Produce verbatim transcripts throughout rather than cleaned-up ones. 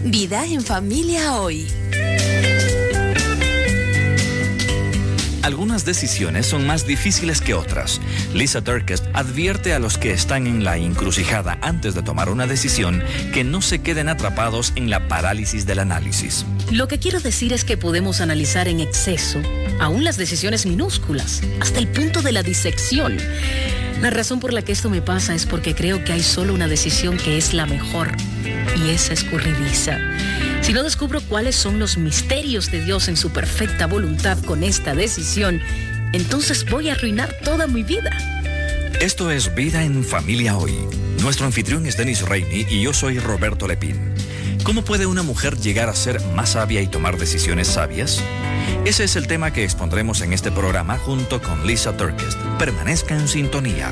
Vida en familia hoy. Algunas decisiones son más difíciles que otras. Lisa Durkest advierte a los que están en la encrucijada antes de tomar una decisión que no se queden atrapados en la parálisis del análisis. Lo que quiero decir es que podemos analizar en exceso aún las decisiones minúsculas, hasta el punto de la disección. La razón por la que esto me pasa es porque creo que hay solo una decisión que es la mejor, y esa escurridiza. Si no descubro cuáles son los misterios de Dios en su perfecta voluntad con esta decisión, entonces voy a arruinar toda mi vida. Esto es Vida en Familia Hoy. Nuestro anfitrión es Dennis Rainey y yo soy Roberto Lepín. ¿Cómo puede una mujer llegar a ser más sabia y tomar decisiones sabias? Ese es el tema que expondremos en este programa junto con Lisa Durkest. Permanezca en sintonía.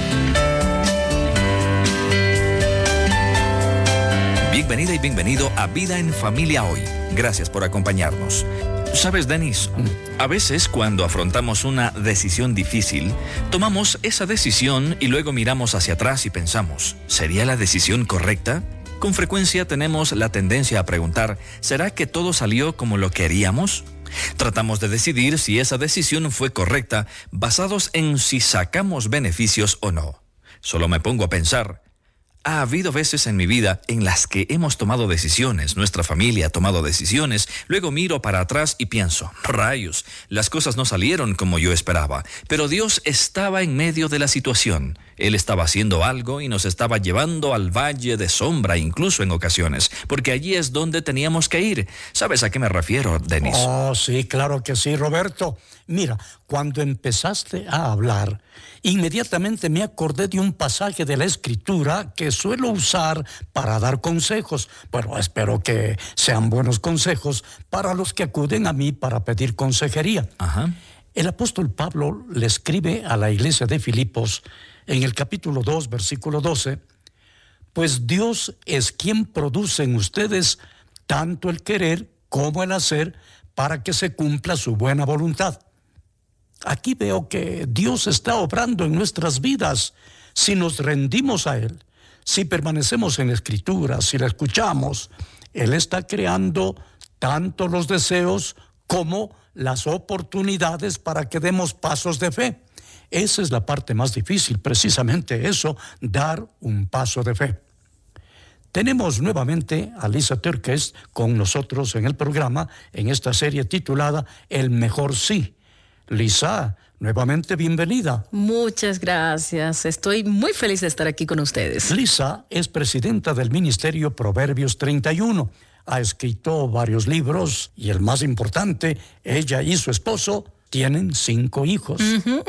Bienvenida y bienvenido a Vida en Familia Hoy. Gracias por acompañarnos. ¿Sabes, Dennis? A veces cuando afrontamos una decisión difícil, tomamos esa decisión y luego miramos hacia atrás y pensamos, ¿sería la decisión correcta? Con frecuencia tenemos la tendencia a preguntar, ¿será que todo salió como lo queríamos? Tratamos de decidir si esa decisión fue correcta basados en si sacamos beneficios o no. Solo me pongo a pensar, ha habido veces en mi vida en las que hemos tomado decisiones, nuestra familia ha tomado decisiones, luego miro para atrás y pienso, rayos, las cosas no salieron como yo esperaba, pero Dios estaba en medio de la situación. Él estaba haciendo algo y nos estaba llevando al valle de sombra, incluso en ocasiones, porque allí es donde teníamos que ir. ¿Sabes a qué me refiero, Dennis? Oh, sí, claro que sí, Roberto. Mira, cuando empezaste a hablar, inmediatamente me acordé de un pasaje de la Escritura que suelo usar para dar consejos. Bueno, espero que sean buenos consejos para los que acuden a mí para pedir consejería. Ajá. El apóstol Pablo le escribe a la iglesia de Filipos en el capítulo dos, versículo doce, pues Dios es quien produce en ustedes tanto el querer como el hacer para que se cumpla su buena voluntad. Aquí veo que Dios está obrando en nuestras vidas si nos rendimos a Él, si permanecemos en la Escritura, si la escuchamos. Él está creando tanto los deseos como las oportunidades para que demos pasos de fe. Esa es la parte más difícil, precisamente eso, dar un paso de fe. Tenemos nuevamente a Lisa Durkest con nosotros en el programa, en esta serie titulada El Mejor Sí. Lisa, nuevamente bienvenida. Muchas gracias. Estoy muy feliz de estar aquí con ustedes. Lisa es presidenta del Ministerio Proverbios treinta y uno. Ha escrito varios libros y el más importante, ella y su esposo tienen cinco hijos. Uh-huh.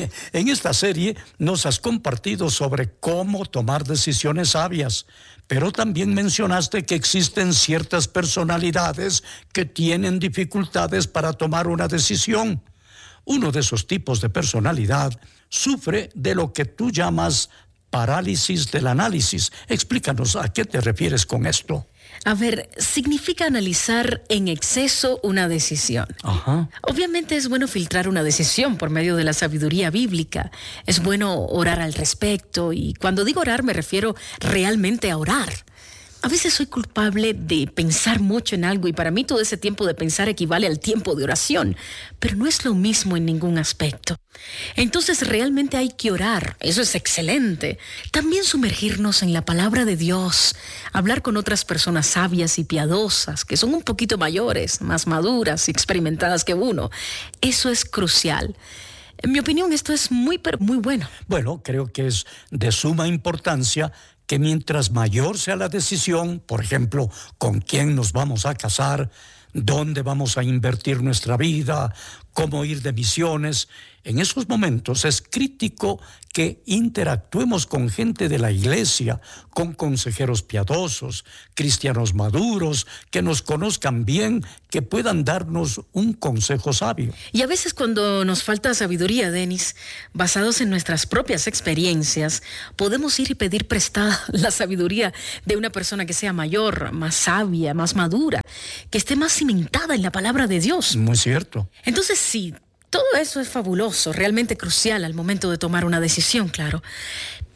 En esta serie nos has compartido sobre cómo tomar decisiones sabias, pero también mencionaste que existen ciertas personalidades que tienen dificultades para tomar una decisión. Uno de esos tipos de personalidad sufre de lo que tú llamas parálisis del análisis. Explícanos a qué te refieres con esto. A ver, significa analizar en exceso una decisión. Ajá. Obviamente es bueno filtrar una decisión por medio de la sabiduría bíblica. Es bueno orar al respecto, y cuando digo orar me refiero realmente a orar. A veces soy culpable de pensar mucho en algo y para mí todo ese tiempo de pensar equivale al tiempo de oración, pero no es lo mismo en ningún aspecto. Entonces realmente hay que orar, eso es excelente. También sumergirnos en la palabra de Dios, hablar con otras personas sabias y piadosas, que son un poquito mayores, más maduras y experimentadas que uno. Eso es crucial. En mi opinión, esto es muy, pero muy bueno. Bueno, creo que es de suma importancia que mientras mayor sea la decisión, por ejemplo, con quién nos vamos a casar, dónde vamos a invertir nuestra vida, cómo ir de misiones, en esos momentos es crítico que interactuemos con gente de la iglesia, con consejeros piadosos, cristianos maduros, que nos conozcan bien, que puedan darnos un consejo sabio. Y a veces cuando nos falta sabiduría, Dennis, basados en nuestras propias experiencias, podemos ir y pedir prestada la sabiduría de una persona que sea mayor, más sabia, más madura, que esté más cimentada en la palabra de Dios. Muy cierto. Entonces, sí, todo eso es fabuloso, realmente crucial al momento de tomar una decisión, claro.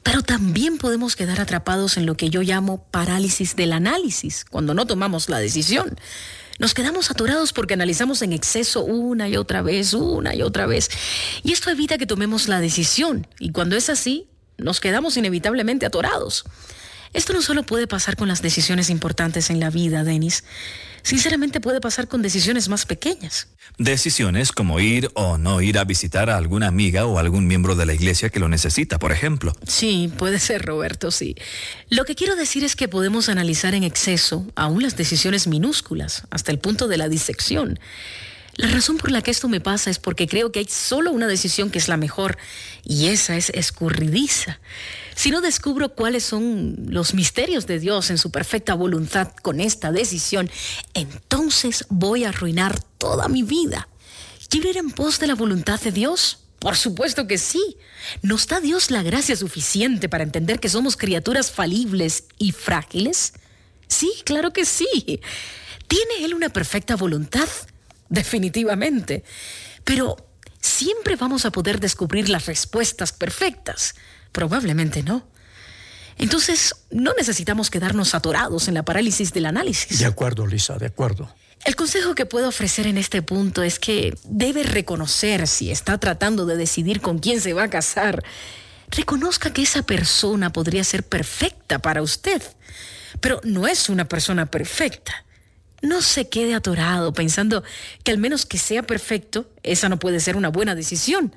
Pero también podemos quedar atrapados en lo que yo llamo parálisis del análisis, cuando no tomamos la decisión. Nos quedamos atorados porque analizamos en exceso una y otra vez, una y otra vez. Y esto evita que tomemos la decisión. Y cuando es así, nos quedamos inevitablemente atorados. Esto no solo puede pasar con las decisiones importantes en la vida, Denis. Sinceramente puede pasar con decisiones más pequeñas. Decisiones como ir o no ir a visitar a alguna amiga o algún miembro de la iglesia que lo necesita, por ejemplo. Sí, puede ser, Roberto, sí. Lo que quiero decir es que podemos analizar en exceso aún las decisiones minúsculas, hasta el punto de la disección. La razón por la que esto me pasa es porque creo que hay solo una decisión que es la mejor, y esa es escurridiza. Si no descubro cuáles son los misterios de Dios en su perfecta voluntad con esta decisión, entonces voy a arruinar toda mi vida. ¿Quiero ir en pos de la voluntad de Dios? Por supuesto que sí. ¿Nos da Dios la gracia suficiente para entender que somos criaturas falibles y frágiles? Sí, claro que sí. ¿Tiene Él una perfecta voluntad? Definitivamente. Pero ¿siempre vamos a poder descubrir las respuestas perfectas? Probablemente no. Entonces, no necesitamos quedarnos atorados en la parálisis del análisis. De acuerdo, Lisa, de acuerdo. El consejo que puedo ofrecer en este punto es que debe reconocer si está tratando de decidir con quién se va a casar. Reconozca que esa persona podría ser perfecta para usted, pero no es una persona perfecta. No se quede atorado pensando que al menos que sea perfecto, esa no puede ser una buena decisión.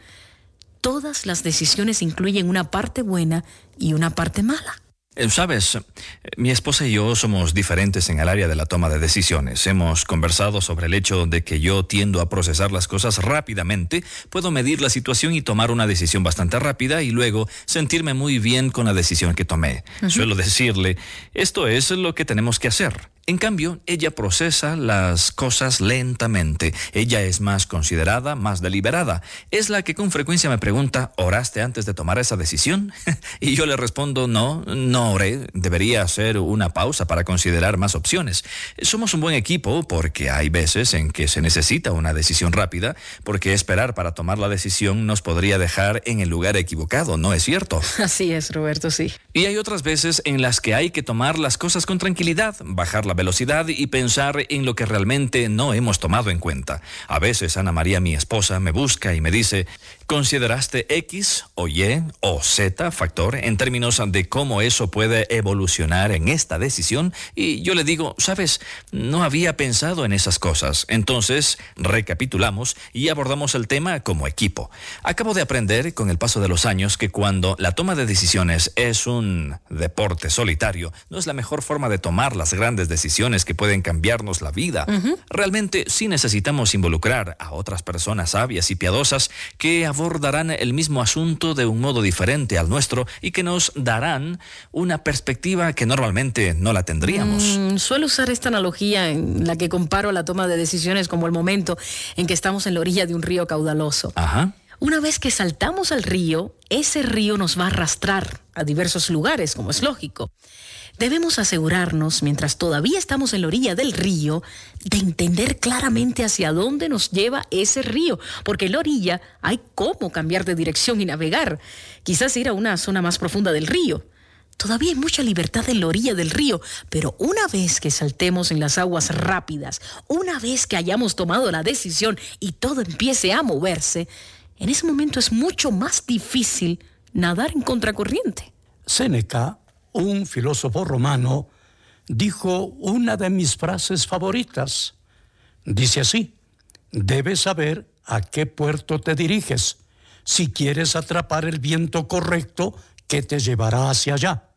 Todas las decisiones incluyen una parte buena y una parte mala. Sabes, mi esposa y yo somos diferentes en el área de la toma de decisiones. Hemos conversado sobre el hecho de que yo tiendo a procesar las cosas rápidamente, puedo medir la situación y tomar una decisión bastante rápida y luego sentirme muy bien con la decisión que tomé. Uh-huh. Suelo decirle, esto es lo que tenemos que hacer. En cambio, ella procesa las cosas lentamente. Ella es más considerada, más deliberada. Es la que con frecuencia me pregunta, ¿oraste antes de tomar esa decisión? Y yo le respondo, no, no oré. Debería hacer una pausa para considerar más opciones. Somos un buen equipo porque hay veces en que se necesita una decisión rápida, porque esperar para tomar la decisión nos podría dejar en el lugar equivocado, ¿no es cierto? Así es, Roberto, sí. Y hay otras veces en las que hay que tomar las cosas con tranquilidad, bajar la velocidad y pensar en lo que realmente no hemos tomado en cuenta. A veces Ana María, mi esposa, me busca y me dice, ¿consideraste X o Y o Z factor en términos de cómo eso puede evolucionar en esta decisión? Y yo le digo, sabes, no había pensado en esas cosas. Entonces, recapitulamos y abordamos el tema como equipo. Acabo de aprender con el paso de los años que cuando la toma de decisiones es un deporte solitario, no es la mejor forma de tomar las grandes decisiones que pueden cambiarnos la vida. Uh-huh. Realmente sí necesitamos involucrar a otras personas sabias y piadosas que abordarán el mismo asunto de un modo diferente al nuestro y que nos darán una perspectiva que normalmente no la tendríamos. Mm, suelo usar esta analogía en la que comparo la toma de decisiones como el momento en que estamos en la orilla de un río caudaloso. Ajá. Una vez que saltamos al río, ese río nos va a arrastrar a diversos lugares, como es lógico. Debemos asegurarnos, mientras todavía estamos en la orilla del río, de entender claramente hacia dónde nos lleva ese río, porque en la orilla hay cómo cambiar de dirección y navegar, quizás ir a una zona más profunda del río. Todavía hay mucha libertad en la orilla del río, pero una vez que saltemos en las aguas rápidas, una vez que hayamos tomado la decisión y todo empiece a moverse, en ese momento es mucho más difícil nadar en contracorriente. Séneca, un filósofo romano, dijo una de mis frases favoritas. Dice así, debes saber a qué puerto te diriges si quieres atrapar el viento correcto que te llevará hacia allá.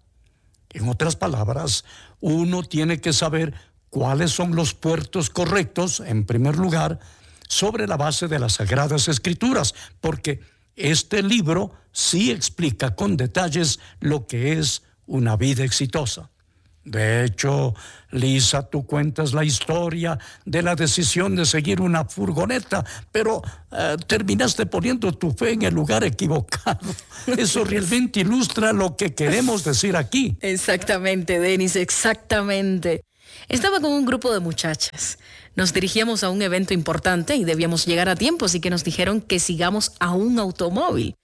En otras palabras, uno tiene que saber cuáles son los puertos correctos, en primer lugar, sobre la base de las Sagradas Escrituras, porque este libro sí explica con detalles lo que es una vida exitosa. De hecho, Lisa, tú cuentas la historia de la decisión de seguir una furgoneta, pero uh, terminaste poniendo tu fe en el lugar equivocado. Eso realmente ilustra lo que queremos decir aquí. Exactamente, Denis, exactamente. Estaba con un grupo de muchachas. Nos dirigíamos a un evento importante y debíamos llegar a tiempo, así que nos dijeron que sigamos a un automóvil.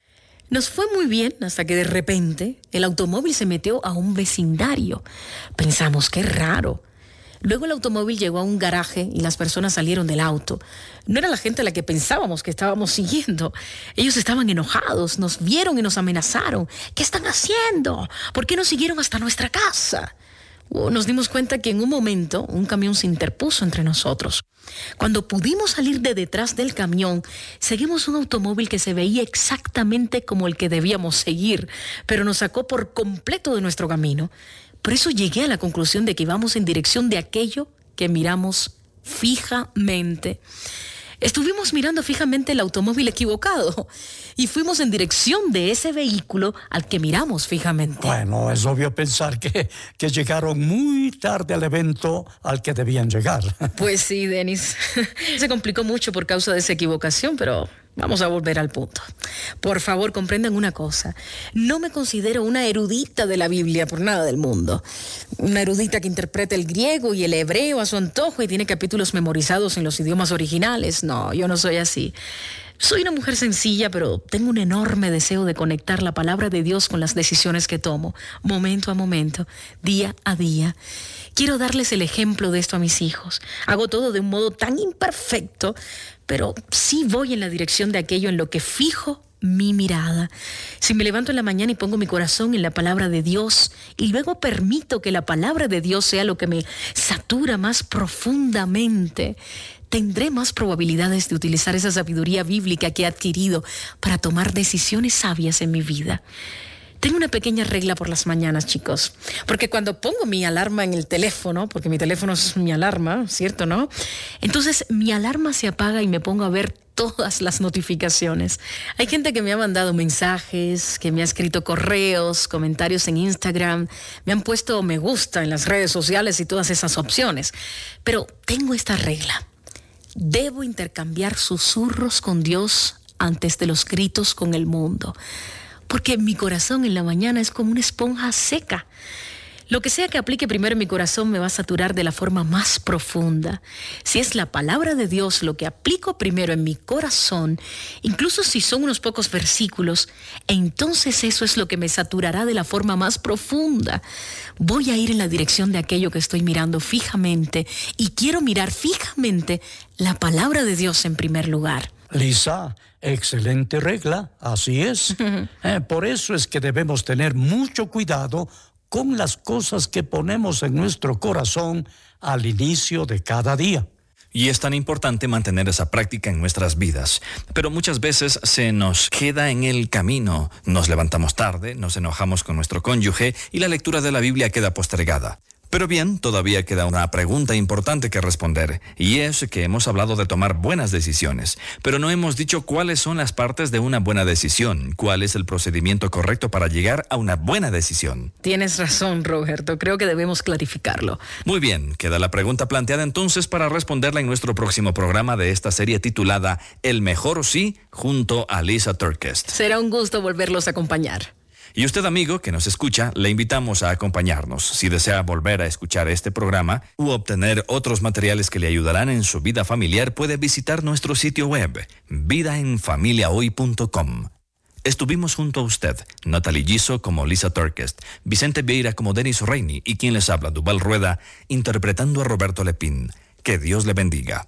Nos fue muy bien hasta que de repente el automóvil se metió a un vecindario. Pensamos, qué raro. Luego el automóvil llegó a un garaje y las personas salieron del auto. No era la gente a la que pensábamos que estábamos siguiendo. Ellos estaban enojados, nos vieron y nos amenazaron. ¿Qué están haciendo? ¿Por qué no siguieron hasta nuestra casa? Nos dimos cuenta que en un momento un camión se interpuso entre nosotros. Cuando pudimos salir de detrás del camión, seguimos un automóvil que se veía exactamente como el que debíamos seguir, pero nos sacó por completo de nuestro camino. Por eso llegué a la conclusión de que íbamos en dirección de aquello que miramos fijamente. Estuvimos mirando fijamente el automóvil equivocado y fuimos en dirección de ese vehículo al que miramos fijamente. Bueno, es obvio pensar que, que llegaron muy tarde al evento al que debían llegar. Pues sí, Denis. Se complicó mucho por causa de esa equivocación, pero vamos a volver al punto. Por favor, comprendan una cosa. No me considero una erudita de la Biblia por nada del mundo. Una erudita que interpreta el griego y el hebreo a su antojo y tiene capítulos memorizados en los idiomas originales. No, yo no soy así. Soy una mujer sencilla, pero tengo un enorme deseo de conectar la palabra de Dios con las decisiones que tomo, momento a momento, día a día. Quiero darles el ejemplo de esto a mis hijos. Hago todo de un modo tan imperfecto, pero sí voy en la dirección de aquello en lo que fijo mi mirada. Si me levanto en la mañana y pongo mi corazón en la palabra de Dios y luego permito que la palabra de Dios sea lo que me satura más profundamente, tendré más probabilidades de utilizar esa sabiduría bíblica que he adquirido para tomar decisiones sabias en mi vida. Tengo una pequeña regla por las mañanas, chicos, porque cuando pongo mi alarma en el teléfono, porque mi teléfono es mi alarma, ¿cierto, no? Entonces mi alarma se apaga y me pongo a ver todas las notificaciones. Hay gente que me ha mandado mensajes, que me ha escrito correos, comentarios en Instagram, me han puesto me gusta en las redes sociales y todas esas opciones. Pero tengo esta regla. Debo intercambiar susurros con Dios antes de los gritos con el mundo. Porque mi corazón en la mañana es como una esponja seca. Lo que sea que aplique primero en mi corazón me va a saturar de la forma más profunda. Si es la palabra de Dios lo que aplico primero en mi corazón, incluso si son unos pocos versículos, entonces eso es lo que me saturará de la forma más profunda. Voy a ir en la dirección de aquello que estoy mirando fijamente y quiero mirar fijamente la palabra de Dios en primer lugar. Lisa, excelente regla, así es. Eh, por eso es que debemos tener mucho cuidado con las cosas que ponemos en nuestro corazón al inicio de cada día. Y es tan importante mantener esa práctica en nuestras vidas. Pero muchas veces se nos queda en el camino. Nos levantamos tarde, nos enojamos con nuestro cónyuge y la lectura de la Biblia queda postergada. Pero bien, todavía queda una pregunta importante que responder, y es que hemos hablado de tomar buenas decisiones, pero no hemos dicho cuáles son las partes de una buena decisión, cuál es el procedimiento correcto para llegar a una buena decisión. Tienes razón, Roberto, creo que debemos clarificarlo. Muy bien, queda la pregunta planteada entonces para responderla en nuestro próximo programa de esta serie titulada El Mejor Sí, junto a Lisa TerKeurst. Será un gusto volverlos a acompañar. Y usted, amigo, que nos escucha, le invitamos a acompañarnos. Si desea volver a escuchar este programa u obtener otros materiales que le ayudarán en su vida familiar, puede visitar nuestro sitio web, vida en familia hoy punto com. Estuvimos junto a usted, Natalie Giso como Lisa TerKeurst, Vicente Vieira como Denis Reini y quien les habla, Duval Rueda, interpretando a Roberto Lepín. Que Dios le bendiga.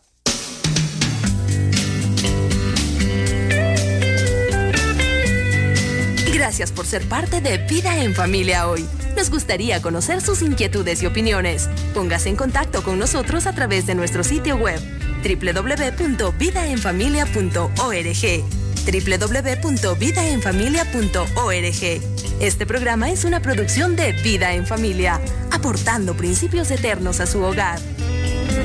Gracias por ser parte de Vida en Familia Hoy. Nos gustaría conocer sus inquietudes y opiniones. Póngase en contacto con nosotros a través de nuestro sitio web doble u doble u doble u punto vida en familia punto org. doble u doble u doble u punto vida en familia punto org. Este programa es una producción de Vida en Familia, aportando principios eternos a su hogar.